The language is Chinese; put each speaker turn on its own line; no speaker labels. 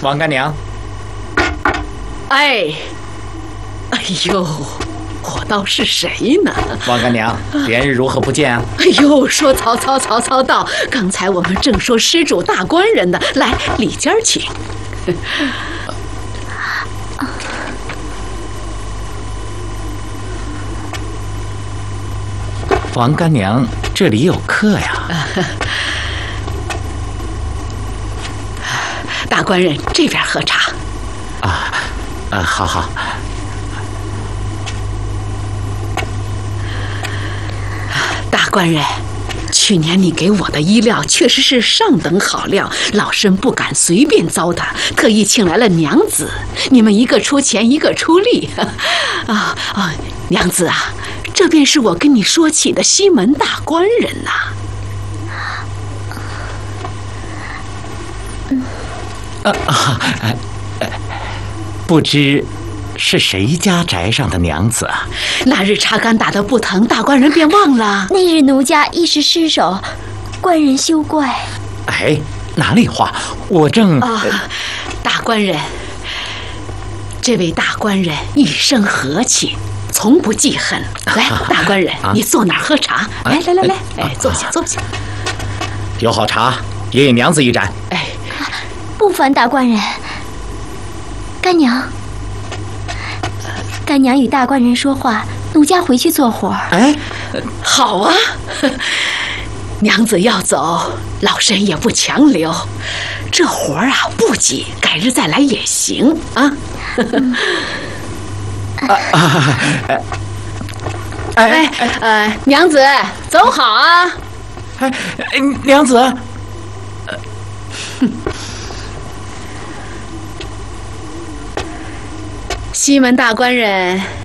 王干娘。
哎呦，我倒是谁呢？
王干娘，连日如何不见啊？
哎呦，说曹操到，刚才我们正说施主大官人呢，来里间请。
王干娘，这里有客呀。
大官人这边喝茶。
好。
大官人，去年你给我的衣料确实是上等好料，老身不敢随便糟蹋，特意请来了娘子，你们一个出钱，一个出力。娘子啊，这便是我跟你说起的西门大官人呐。
不知是谁家宅上的娘子啊？
那日茶杆打得不疼，大官人便忘了。
那日奴家一时失手，官人休怪。
哎，哪里话？我正……
大官人，这位大官人一生和气，从不记恨。来，大官人，你坐哪儿喝茶？来，哎，坐下。
有好茶，也给娘子一盏。
哎，
不烦大官人。干娘与大官人说话，奴家回去做活。
哎，
好啊，娘子要走，老身也不强留。这活儿啊不急，改日再来也行啊。娘子走好啊。
娘子。
西门大官人